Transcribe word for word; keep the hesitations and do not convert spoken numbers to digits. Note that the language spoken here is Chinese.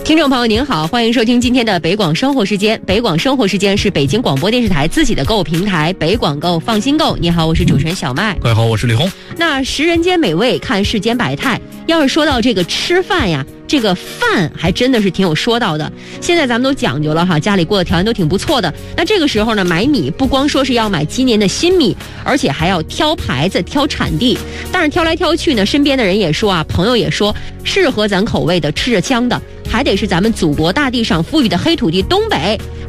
听众朋友您好，欢迎收听今天的北广生活时间。北广生活时间是北京广播电视台自己的购物平台北广购放心购。你好，我是主持人小麦。 各位好，我是李红。 那食人间美味，看世间百态。要是说到这个吃饭呀，这个饭还真的是挺有说道的。现在咱们都讲究了哈，家里过的条件都挺不错的。那这个时候呢，买米不光说是要买今年的新米，而且还要挑牌子、挑产地。但是挑来挑去呢，身边的人也说啊，朋友也说，适合咱口味的、吃着香的，还得是咱们祖国大地上富裕的黑土地东北。